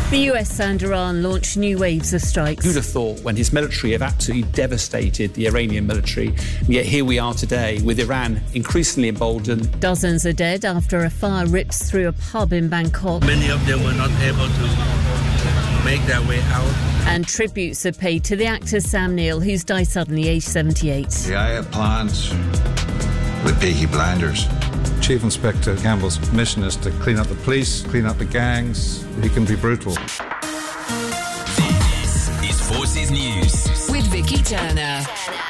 The US and Iran launched new waves of strikes. Who'd have thought when his military have absolutely devastated the Iranian military, and yet here we are today with Iran increasingly emboldened. Dozens are dead after a fire rips through a pub in Bangkok. Many of them were not able to make their way out. And tributes are paid to the actor Sam Neill, who's died suddenly, aged 78. I had plans with Peaky Blinders. Chief Inspector Campbell's mission is to clean up the police, clean up the gangs. He can be brutal. This is Forces News with Vicky Turner.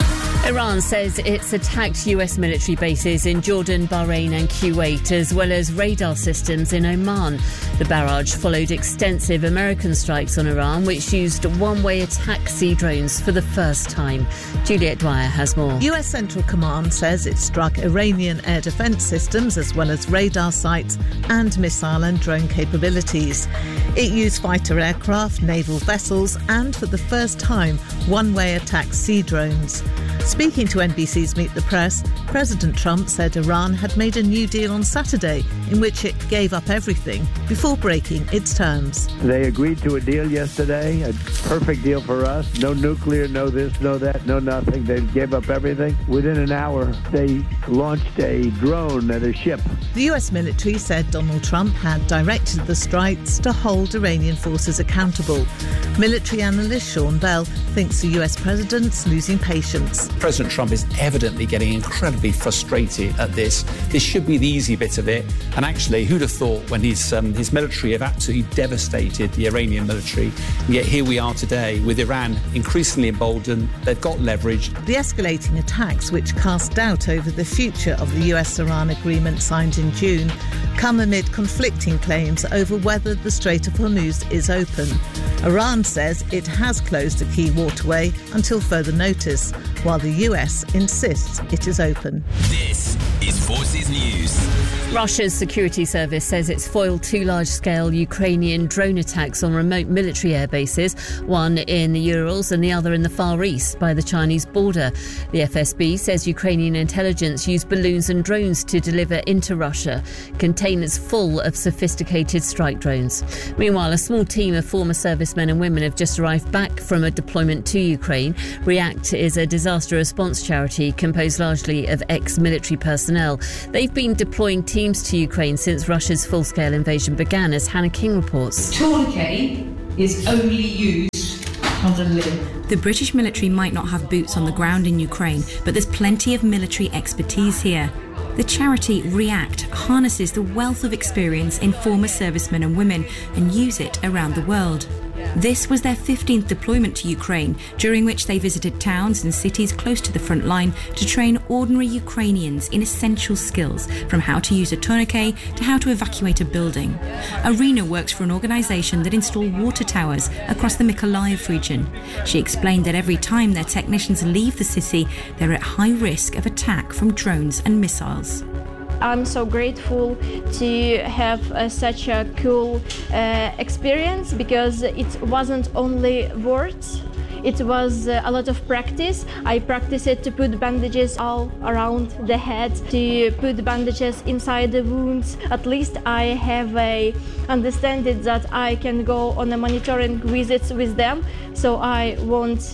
Iran says it's attacked US military bases in Jordan, Bahrain and Kuwait, as well as radar systems in Oman. The barrage followed extensive American strikes on Iran, which used one-way attack sea drones for the first time. Juliet Dwyer has more. US Central Command says it struck Iranian air defence systems as well as radar sites and missile and drone capabilities. It used fighter aircraft, naval vessels and, for the first time, one-way attack sea drones. Speaking to NBC's Meet the Press, President Trump said Iran had made a new deal on Saturday in which it gave up everything before breaking its terms. They agreed to a deal yesterday, a perfect deal for us. No nuclear, no this, no that, no nothing. They gave up everything. Within an hour, they launched a drone at a ship. The US military said Donald Trump had directed the strikes to hold Iranian forces accountable. Military analyst Sean Bell thinks the US president's losing patience. President Trump is evidently getting incredibly frustrated at this. This should be the easy bit of it. And actually, who'd have thought when his military have absolutely devastated the Iranian military, and yet here we are today with Iran increasingly emboldened. They've got leverage. The escalating attacks, which cast doubt over the future of the US-Iran agreement signed in June, come amid conflicting claims over whether the Strait of Hormuz is open. Iran says it has closed a key waterway until further notice, while the US insists it is open. This is Forces News. Russia's security service says it's foiled two large-scale Ukrainian drone attacks on remote military air bases, one in the Urals and the other in the Far East by the Chinese border. The FSB says Ukrainian intelligence used balloons and drones to deliver into Russia containers full of sophisticated strike drones. Meanwhile, a small team of former servicemen and women have just arrived back from a deployment to Ukraine. REACT is a disaster response charity composed largely of ex-military personnel. They've been deploying teams to Ukraine since Russia's full-scale invasion began, as Hannah King reports. Tourniquet is only used on the limb. The British military might not have boots on the ground in Ukraine, but there's plenty of military expertise here. The charity REACT harnesses the wealth of experience in former servicemen and women and use it around the world. This was their 15th deployment to Ukraine, during which they visited towns and cities close to the front line to train ordinary Ukrainians in essential skills, from how to use a tourniquet to how to evacuate a building. Arena works for an organisation that install water towers across the Mykolaiv region. She explained that every time their technicians leave the city, they're at high risk of attack from drones and missiles. I'm so grateful to have such a cool experience, because it wasn't only words, it was a lot of practice. I practiced it to put bandages all around the head, to put bandages inside the wounds. At least I have a understanding that I can go on a monitoring visits with them, so I won't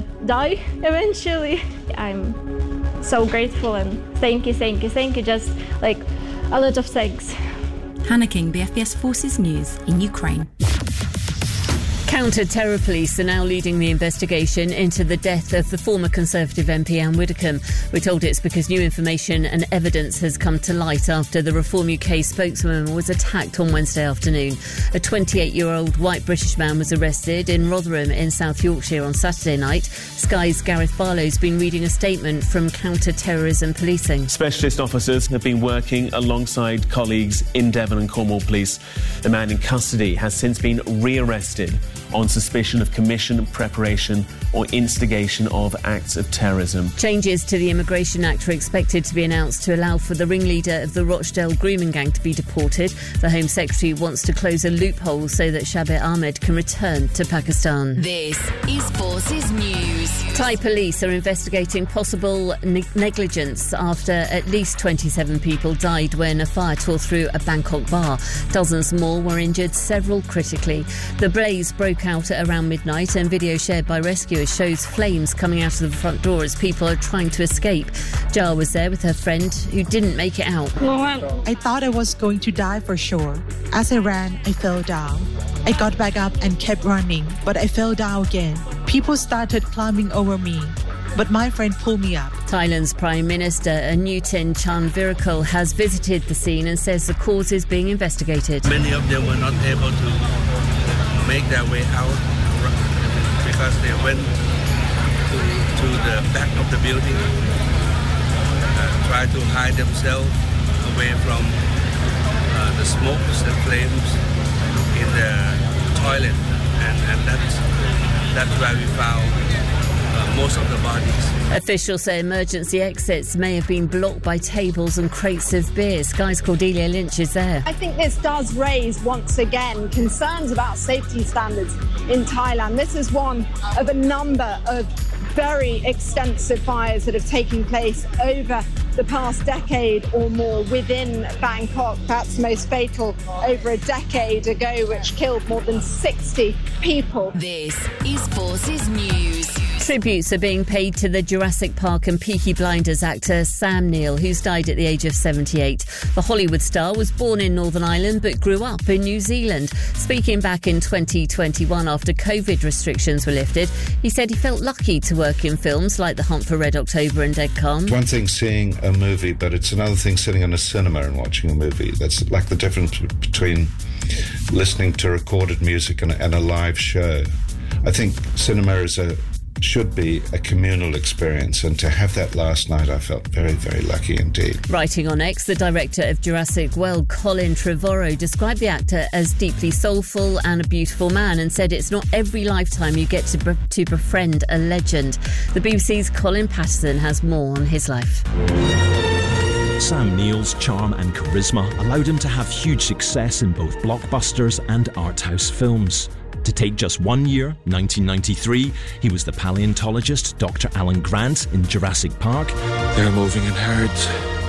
die eventually. I'm so grateful and thank you, just like a lot of thanks. Hannah King, BFBS Forces News in Ukraine. Counter-terror police are now leading the investigation into the death of the former Conservative MP Anne Widdecombe. We're told it's because new information and evidence has come to light after the Reform UK spokeswoman was attacked on Wednesday afternoon. A 28-year-old white British man was arrested in Rotherham in South Yorkshire on Saturday night. Sky's Gareth Barlow's been reading a statement from counter-terrorism policing. Specialist officers have been working alongside colleagues in Devon and Cornwall Police. The man in custody has since been re-arrested. on suspicion of commission, preparation or instigation of acts of terrorism. Changes to the Immigration Act are expected to be announced to allow for the ringleader of the Rochdale grooming gang to be deported. The Home Secretary wants to close a loophole so that Shabir Ahmed can return to Pakistan. This is Forces News. Thai police are investigating possible negligence after at least 27 people died when a fire tore through a Bangkok bar. Dozens more were injured, several critically. The blaze broke out at around midnight, and video shared by rescuers shows flames coming out of the front door as people are trying to escape. Jar was there with her friend who didn't make it out. I thought I was going to die for sure. As I ran, I fell down. I got back up and kept running, but I fell down again. People started climbing over me, but my friend pulled me up. Thailand's Prime Minister Anutin Chanvirakul has visited the scene and says the cause is being investigated. Many of them were not able to make their way out because they went to the back of the building, tried to hide themselves away from the smokes, the flames in the toilet, and that's where we found most of the bodies. Officials say emergency exits may have been blocked by tables and crates of beer. Sky's Cordelia Lynch is there. I think this does raise, once again, concerns about safety standards in Thailand. This is one of a number of very extensive fires that have taken place over the past decade or more within Bangkok, perhaps most fatal over a decade ago, which killed more than 60 people. This is Forces News. Tributes are being paid to the Jurassic Park and Peaky Blinders actor Sam Neill, who's died at the age of 78. The Hollywood star was born in Northern Ireland but grew up in New Zealand. Speaking back in 2021 after COVID restrictions were lifted, he said he felt lucky to work in films like The Hunt for Red October and Dead Calm. One thing seeing a movie, but it's another thing sitting in a cinema and watching a movie. That's like the difference between listening to recorded music and a live show. I think cinema should be a communal experience, and to have that last night, I felt very, very lucky indeed. Writing on X, the director of Jurassic World, Colin Trevorrow, described the actor as deeply soulful and a beautiful man, and said it's not every lifetime you get to befriend a legend. The BBC's Colin Patterson has more on his life. Sam Neill's charm and charisma allowed him to have huge success in both blockbusters and art house films. To take just 1 year, 1993, he was the paleontologist Dr. Alan Grant in Jurassic Park. They're moving in herds.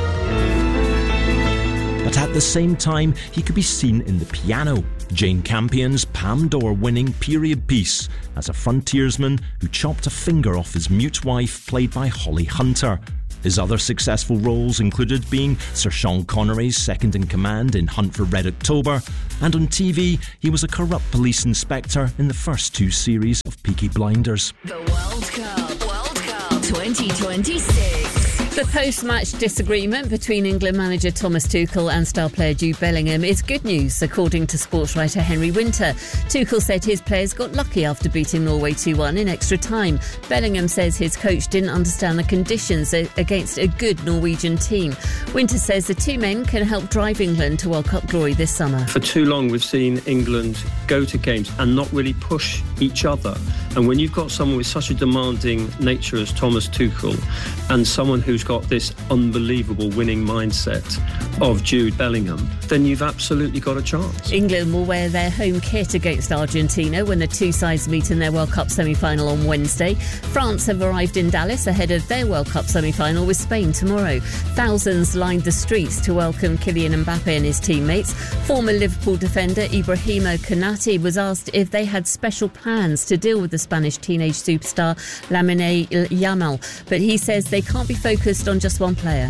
But at the same time, he could be seen in The Piano, Jane Campion's Palme d'Or-winning period piece, as a frontiersman who chopped a finger off his mute wife, played by Holly Hunter. His other successful roles included being Sir Sean Connery's second-in-command in Hunt for Red October, and on TV he was a corrupt police inspector in the first two series of Peaky Blinders. The World Cup 2026. The post-match disagreement between England manager Thomas Tuchel and star player Jude Bellingham is good news, according to sports writer Henry Winter. Tuchel said his players got lucky after beating Norway 2-1 in extra time. Bellingham says his coach didn't understand the conditions against a good Norwegian team. Winter says the two men can help drive England to World Cup glory this summer. For too long we've seen England go to games and not really push each other. And when you've got someone with such a demanding nature as Thomas Tuchel and someone who's got this unbelievable winning mindset of Jude Bellingham, then you've absolutely got a chance. England will wear their home kit against Argentina when the two sides meet in their World Cup semi-final on Wednesday. France have arrived in Dallas ahead of their World Cup semi-final with Spain tomorrow. Thousands lined the streets to welcome Kylian Mbappe and his teammates. Former Liverpool defender Ibrahima Konate was asked if they had special plans to deal with the Spanish teenage superstar Lamine Yamal, but he says they can't be focused on just one player.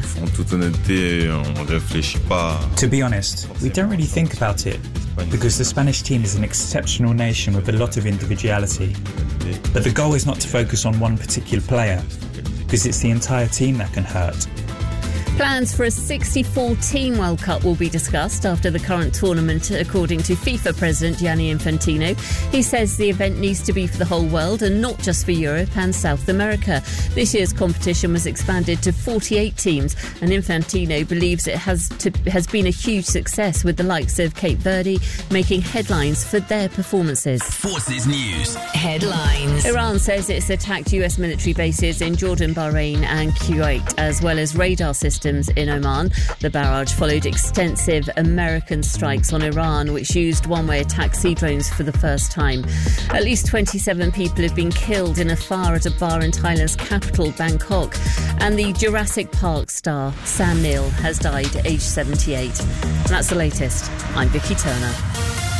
To be honest, we don't really think about it, because the Spanish team is an exceptional nation with a lot of individuality. But the goal is not to focus on one particular player, because it's the entire team that can hurt. Plans for a 64-team World Cup will be discussed after the current tournament, according to FIFA President Gianni Infantino. He says the event needs to be for the whole world and not just for Europe and South America. This year's competition was expanded to 48 teams, and Infantino believes it has been a huge success, with the likes of Cape Verde making headlines for their performances. Forces News headlines. Iran says it's attacked US military bases in Jordan, Bahrain and Kuwait, as well as radar systems in Oman. The barrage followed extensive American strikes on Iran, which used one-way attack sea drones for the first time. At least 27 people have been killed in a fire at a bar in Thailand's capital, Bangkok. And the Jurassic Park star Sam Neill has died aged 78. And that's the latest. I'm Vicky Turner.